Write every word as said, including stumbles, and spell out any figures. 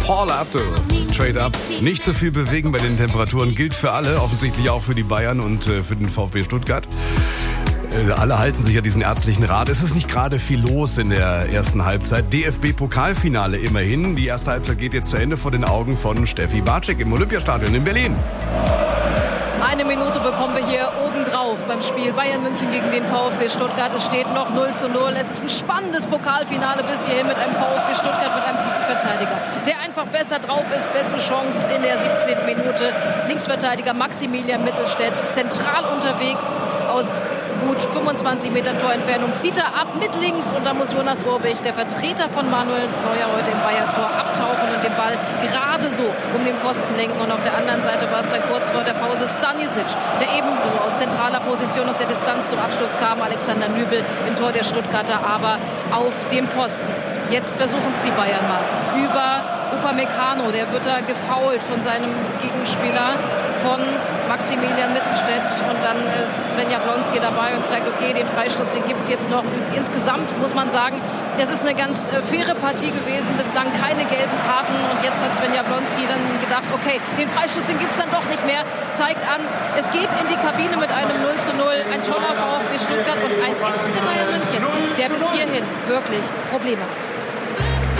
Paul Abdul, straight up. Nicht so viel bewegen bei den Temperaturen, gilt für alle, offensichtlich auch für die Bayern und äh, für den VfB Stuttgart. Äh, alle halten sich ja diesen ärztlichen Rat. Es ist nicht gerade viel los in der ersten Halbzeit. D F B-Pokalfinale immerhin. Die erste Halbzeit geht jetzt zu Ende vor den Augen von Steffi Bartschik im Olympiastadion in Berlin. Eine Minute bekommen wir hier obendrauf beim Spiel Bayern München gegen den VfB Stuttgart. Es steht noch null zu null. Es ist ein spannendes Pokalfinale bis hierhin mit einem VfB Stuttgart, mit einem Titelverteidiger, der einfach besser drauf ist. Beste Chance in der siebzehnten Minute. Linksverteidiger Maximilian Mittelstädt, zentral unterwegs aus gut fünfundzwanzig Metern Torentfernung. Zieht er ab mit links und da muss Jonas Urbich, der Vertreter von Manuel Neuer heute im Bayern-Tor, abtauchen und den Ball gerade so um den Pfosten lenken. Und auf der anderen Seite war es dann kurz vor der Pause Stanisic, der eben so aus zentraler Position aus der Distanz zum Abschluss kam. Alexander Nübel im Tor der Stuttgarter, aber auf dem Posten. Jetzt versuchen es die Bayern mal. Über Upamecano, der wird da gefoult von seinem Gegenspieler, von Maximilian Mittelstädt. Und dann ist Sven Jablonski dabei und zeigt, okay, den Freistoß, den gibt es jetzt noch. Insgesamt muss man sagen, es ist eine ganz äh, faire Partie gewesen. Bislang keine gelben Karten. Und jetzt hat Sven Jablonski dann gedacht, okay, den Freistoß, den gibt es dann doch nicht mehr. Zeigt an, es geht in die Kabine mit einem null zu null. Ein toller VfB Stuttgart und ein F C Bayern München, der bis hierhin wirklich Probleme hat.